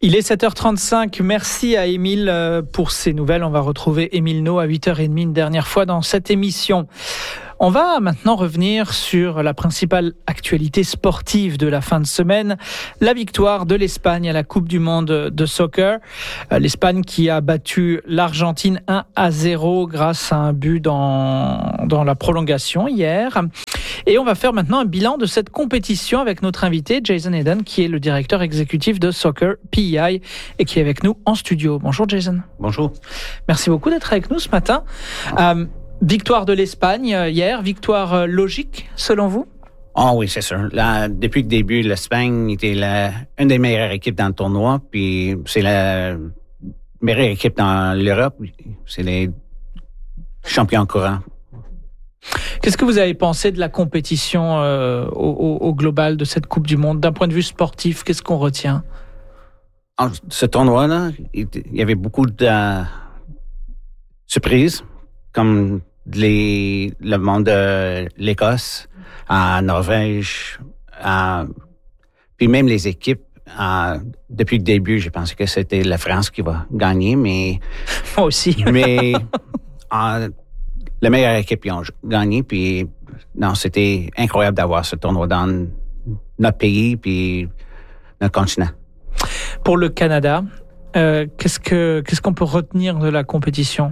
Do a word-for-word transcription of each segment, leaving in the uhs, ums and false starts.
Il est sept heures trente-cinq. Merci à Émile pour ces nouvelles. On va retrouver Émile No à huit heures trente une dernière fois dans cette émission. On va maintenant revenir sur la principale actualité sportive de la fin de semaine, la victoire de l'Espagne à la Coupe du Monde de soccer. L'Espagne qui a battu l'Argentine un à zéro grâce à un but dans, dans la prolongation hier. Et on va faire maintenant un bilan de cette compétition avec notre invité Jason Hayden, qui est le directeur exécutif de Soccer P E I et qui est avec nous en studio. Bonjour Jason. Bonjour. Merci beaucoup d'être avec nous ce matin. Euh, victoire de l'Espagne hier, victoire logique selon vous? Oh oui, c'est sûr. Là, depuis le début, l'Espagne était la, une des meilleures équipes dans le tournoi, puis c'est la meilleure équipe dans l'Europe. C'est les champions courants. Qu'est-ce que vous avez pensé de la compétition euh, au, au, au global de cette Coupe du Monde? D'un point de vue sportif, qu'est-ce qu'on retient? En, ce tournoi-là, il y avait beaucoup de euh, surprises, comme les, le monde de l'Écosse, à Norvège, à, puis même les équipes. À, depuis le début, j'ai pensé que c'était la France qui va gagner, mais... Moi aussi. mais en, la meilleure équipe qui ont gagné, puis non, c'était incroyable d'avoir ce tournoi dans notre pays puis notre continent. Pour le Canada, euh, qu'est-ce que qu'est-ce qu'on peut retenir de la compétition?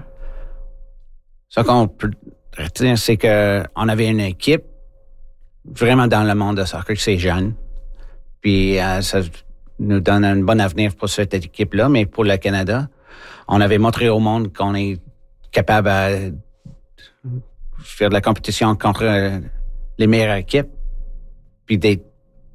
Ce qu'on peut retenir, c'est que on avait une équipe vraiment dans le monde de soccer, c'est jeune, puis euh, ça nous donne un bon avenir pour cette équipe-là. Mais pour le Canada, on avait montré au monde qu'on est capable à faire de la compétition contre les meilleures équipes, puis d'être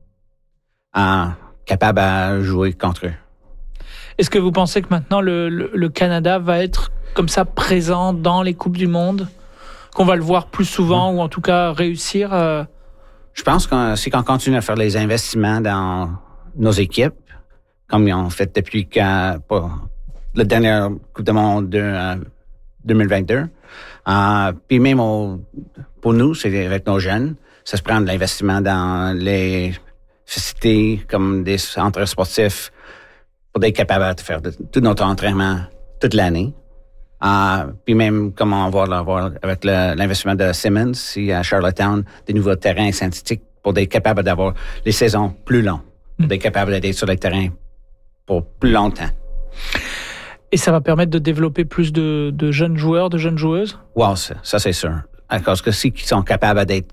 euh, capable à jouer contre eux. Est-ce que vous pensez que maintenant le, le, le Canada va être comme ça présent dans les Coupes du Monde, qu'on va le voir plus souvent, mmh. ou en tout cas réussir? Euh... Je pense que c'est qu'on continue à faire les investissements dans nos équipes, comme ils ont fait depuis que, pour la dernière Coupe du Monde de euh, deux mille vingt-deux. Uh, puis même au, pour nous, c'est avec nos jeunes, ça se prend de l'investissement dans les facilités comme des centres sportifs pour être capable de faire de, tout notre entraînement toute l'année. Uh, puis même comme on va l'avoir avec le, l'investissement de Simmons ici à Charlottetown, des nouveaux terrains synthétiques pour être capable d'avoir les saisons plus longues, pour être capable d'être sur les terrains pour plus longtemps. Et ça va permettre de développer plus de, de jeunes joueurs, de jeunes joueuses? Wow, ça, ça c'est sûr. Parce que si ils sont capables d'être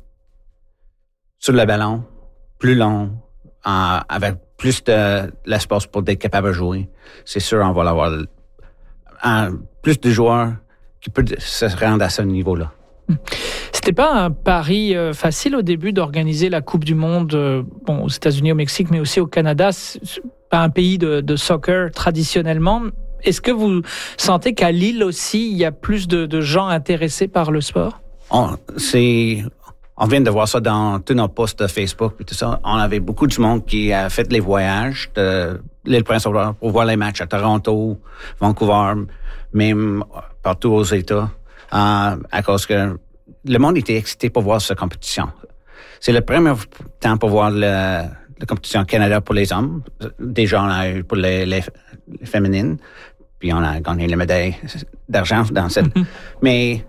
sur le ballon, plus long, euh, avec plus de l'espace pour être capable de jouer, c'est sûr on va avoir euh, plus de joueurs qui peuvent se rendre à ce niveau-là. C'était pas un pari euh, facile au début d'organiser la Coupe du Monde, euh, bon, aux États-Unis, au Mexique, mais aussi au Canada. C'est pas un pays de, de soccer traditionnellement. Est-ce que vous sentez qu'à Lille aussi, il y a plus de, de gens intéressés par le sport? On, c'est, on vient de voir ça dans tous nos posts de Facebook et tout ça. On avait beaucoup de monde qui a fait les voyages de l'île Prince-Édouard pour voir les matchs à Toronto, Vancouver, même partout aux États, euh, à cause que le monde était excité pour voir cette compétition. C'est le premier temps pour voir le, la compétition Canada pour les hommes. Déjà, on a eu pour les, les, les féminines. Puis on a gagné la médaille d'argent dans cette. Mm-hmm. Mais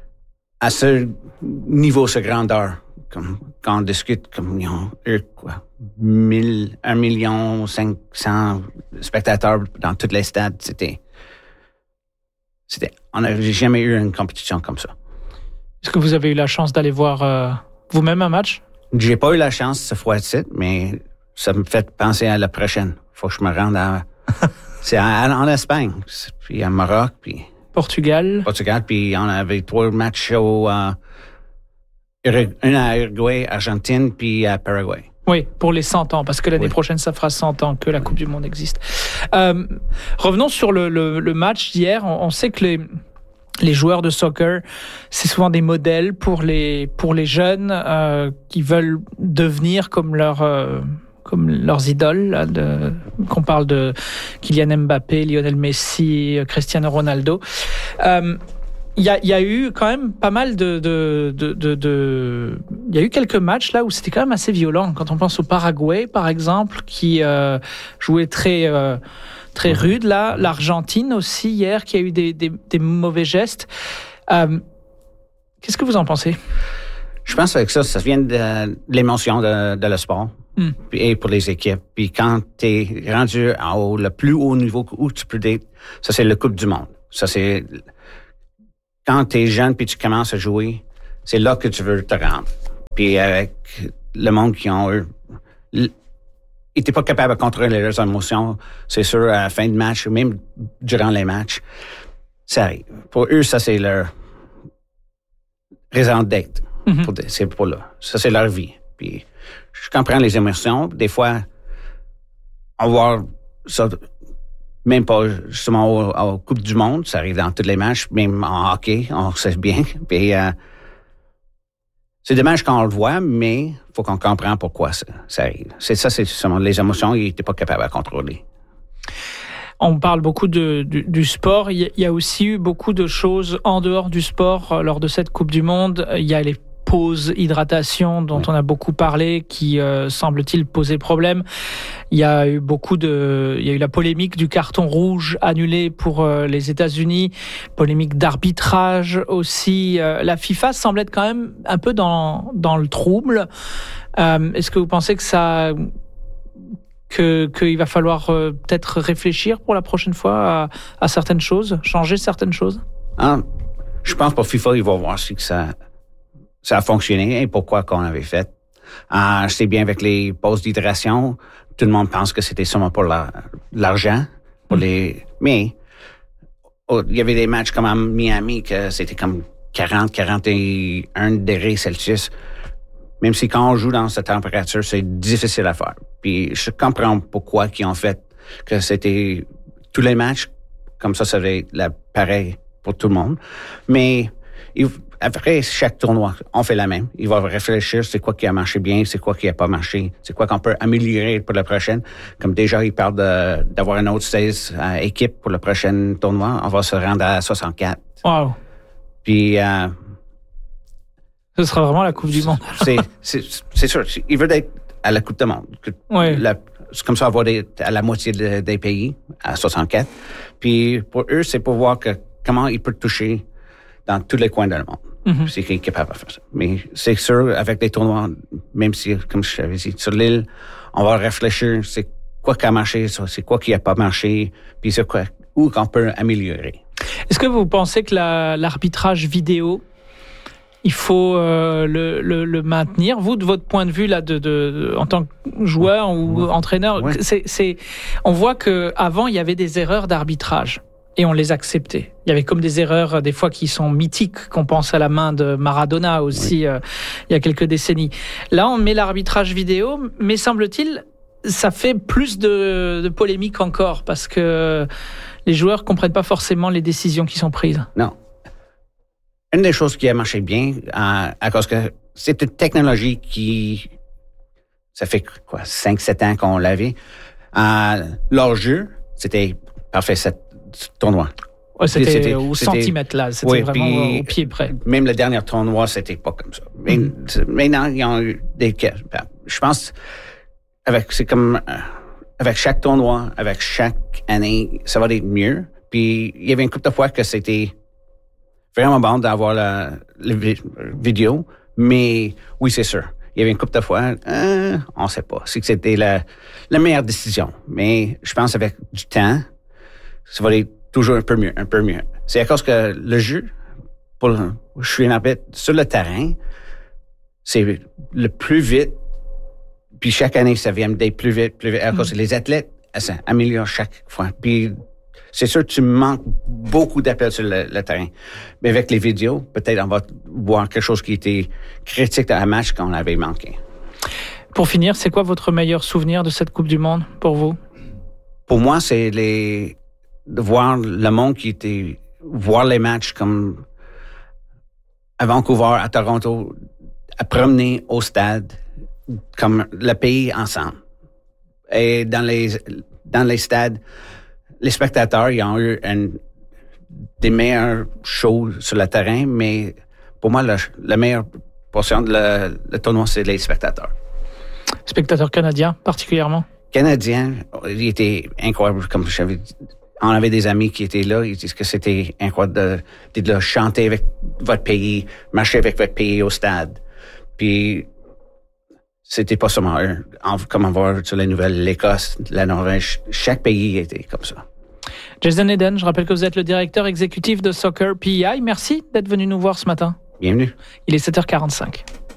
à ce niveau, ce grandeur, comme, quand on discute, comme ils ont eu quoi, mille, un million cinq cents spectateurs dans tous les stades, c'était, c'était, on n'avait jamais eu une compétition comme ça. Est-ce que vous avez eu la chance d'aller voir euh, vous-même un match? J'ai pas eu la chance ce fois-ci, mais ça me fait penser à la prochaine. Faut que je me rende à. C'est en, en Espagne, puis à Maroc, puis... Portugal. Portugal, puis on avait trois matchs au... Euh, un à Uruguay, Argentine, puis à Paraguay. Oui, pour les cent ans, parce que l'année oui. prochaine, ça fera cent ans que la Coupe du Monde existe. Euh, revenons sur le, le, le match d'hier. On, on sait que les... Les joueurs de soccer, c'est souvent des modèles pour les pour les jeunes euh, qui veulent devenir comme leur euh, comme leurs idoles. Là, de, qu'on parle de Kylian Mbappé, Lionel Messi, Cristiano Ronaldo. Euh, Il y a, il y a eu quand même pas mal de, de, de, de, de... Il y a eu quelques matchs là où c'était quand même assez violent. Quand on pense au Paraguay, par exemple, qui euh, jouait très, euh, très rude là. L'Argentine aussi, hier, qui a eu des, des, des mauvais gestes. Euh, qu'est-ce que vous en pensez? Je pense que ça, ça vient de l'émotion de, de le sport. Mm. Et pour les équipes. Puis quand tu es rendu au le plus haut niveau où tu peux être, ça, c'est le Coupe du Monde. Ça, c'est... Quand tu es jeune puis tu commences à jouer, c'est là que tu veux te rendre. Puis avec le monde qui ont eu... Ils n'étaient pas capables de contrôler leurs émotions, c'est sûr, à la fin de match, ou même durant les matchs. Ça arrive. Pour eux, ça, c'est leur raison d'être. Mm-hmm. Pour, c'est pour là. Ça, c'est leur vie. Puis je comprends les émotions. Des fois, on voit ça... Même pas justement au, au Coupe du Monde, ça arrive dans tous les matchs, même en hockey, on sait bien. Puis, euh, c'est dommage quand on le voit, mais il faut qu'on comprenne pourquoi ça, ça arrive. C'est ça, c'est justement les émotions, ils n'étaient pas capables de contrôler. On parle beaucoup de, du, du sport. Il y a aussi eu beaucoup de choses en dehors du sport lors de cette Coupe du Monde. Il y a les pauses hydratation dont oui. on a beaucoup parlé, qui euh, semble-t-il poser problème. Il y a eu beaucoup de, il y a eu la polémique du carton rouge annulé pour euh, les États-Unis, polémique d'arbitrage aussi. Euh, la FIFA semble être quand même un peu dans dans le trouble. Euh, est-ce que vous pensez que ça que qu'il va falloir euh, peut-être réfléchir pour la prochaine fois à, à certaines choses, changer certaines choses? Ah, je pense pour FIFA, ils vont voir si que ça ça a fonctionné et pourquoi qu'on avait fait. Euh, je sais bien avec les pauses d'hydratation, tout le monde pense que c'était seulement pour la, l'argent, pour mm. les. Mais oh, il y avait des matchs comme à Miami que c'était comme quarante, quarante et un degrés Celsius. Même si quand on joue dans cette température, c'est difficile à faire. Puis je comprends pourquoi ils ont fait que c'était tous les matchs comme ça, ça devait être pareil pour tout le monde. Mais il, après chaque tournoi, on fait la même. Il va réfléchir c'est quoi qui a marché bien, c'est quoi qui a pas marché, c'est quoi qu'on peut améliorer pour la prochaine. Comme déjà, il parle de, d'avoir une autre seize euh, équipe pour le prochain tournoi. On va se rendre à soixante-quatre. Wow. Puis... Euh, ce sera vraiment la Coupe du Monde. c'est, c'est, c'est sûr. Ils veulent être à la Coupe du Monde. Oui. La, c'est comme ça, avoir des, à la moitié de, des pays, à soixante-quatre. Puis pour eux, c'est pour voir que, comment ils peuvent toucher dans tous les coins du monde. Mm-hmm. C'est qu'ils sont capables de faire ça. Mais c'est sûr, avec des tournois, même si, comme je l'avais dit, sur l'île, on va réfléchir, c'est quoi qui a marché, c'est quoi qui n'a pas marché, puis c'est quoi, où qu'on peut améliorer. Est-ce que vous pensez que la, l'arbitrage vidéo, il faut euh, le, le, le maintenir? Vous, de votre point de vue, là, de, de, de en tant que joueur ou ouais. entraîneur, ouais. c'est, c'est, on voit qu'avant, il y avait des erreurs d'arbitrage et on les acceptait. Il y avait comme des erreurs, des fois, qui sont mythiques, qu'on pense à la main de Maradona aussi, oui. euh, il y a quelques décennies. Là, on met l'arbitrage vidéo, mais semble-t-il, ça fait plus de, de polémiques encore parce que les joueurs ne comprennent pas forcément les décisions qui sont prises. Non. Une des choses qui a marché bien, euh, à cause que c'est une technologie qui, ça fait quoi, cinq sept ans qu'on l'avait. Euh, leur jeu, c'était parfait, ce tournoi. Ouais, c'était, c'était au c'était, centimètre là, c'était oui, vraiment au pied près. Même le dernier tournoi, c'était pas comme ça. Mais, mm-hmm. Maintenant, ils ont eu des cas. Je pense, avec, c'est comme, euh, avec chaque tournoi, avec chaque année, ça va être mieux. Puis, il y avait une couple de fois que c'était vraiment bon d'avoir la, la vidéo, mais oui, c'est sûr. Il y avait une couple de fois, euh, on ne sait pas. C'est que c'était la, la meilleure décision. Mais je pense avec du temps, ça va être toujours un peu mieux, un peu mieux. C'est à cause que le jeu, pour, je suis un arbitre sur le terrain, c'est le plus vite, puis chaque année, ça vient d'être plus vite, plus vite. À cause que les athlètes, ça améliore chaque fois. Puis c'est sûr que tu manques beaucoup d'appels sur le, le terrain. Mais avec les vidéos, peut-être on va voir quelque chose qui était critique dans un match qu'on avait manqué. Pour finir, c'est quoi votre meilleur souvenir de cette Coupe du Monde pour vous? Pour moi, c'est les de voir le monde qui était... voir les matchs comme à Vancouver, à Toronto, à promener au stade, comme le pays ensemble. Et dans les, dans les stades, les spectateurs, ils ont eu une des meilleurs shows sur le terrain, mais pour moi, le, la meilleure portion de le, le tournoi, c'est les spectateurs. Spectateurs canadiens, particulièrement? Canadiens, il était incroyable. Comme j'avais dit, on avait des amis qui étaient là, ils disent que c'était incroyable de, de, de chanter avec votre pays, marcher avec votre pays au stade. Puis, c'était pas seulement eux. Comme on voit sur les nouvelles, l'Écosse, la Norvège, chaque pays était comme ça. Jason Eden, je rappelle que vous êtes le directeur exécutif de Soccer P E I. Merci d'être venu nous voir ce matin. Bienvenue. Il est sept heures quarante-cinq.